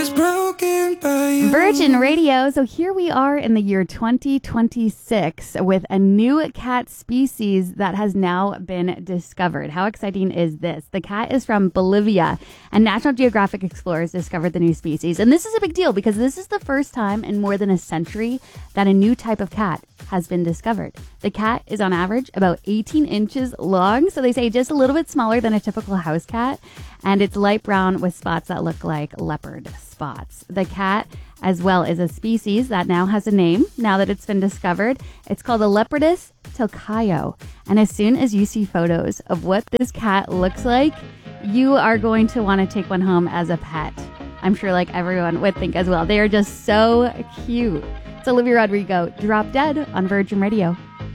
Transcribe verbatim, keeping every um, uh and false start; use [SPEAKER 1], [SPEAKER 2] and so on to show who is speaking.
[SPEAKER 1] broken by you.
[SPEAKER 2] Virgin Radio. So here we are in the year twenty twenty-six with a new cat species that has now been discovered. How exciting is this? The cat is from Bolivia, and National Geographic explorers discovered the new species. And this is a big deal because this is the first time in more than a century that a new type of cat has been discovered. The cat is on average about eighteen inches long, so they say just a little bit smaller than a typical house cat, and it's light brown with spots that look like leopard spots. The cat, as well, is a species that now has a name, now that it's been discovered. It's called the Leopardus tokayo, and as soon as you see photos of what this cat looks like, you are going to want to take one home as a pet. I'm sure like everyone would think as well. They are just so cute. It's Olivia Rodrigo, Drop Dead on Virgin Radio.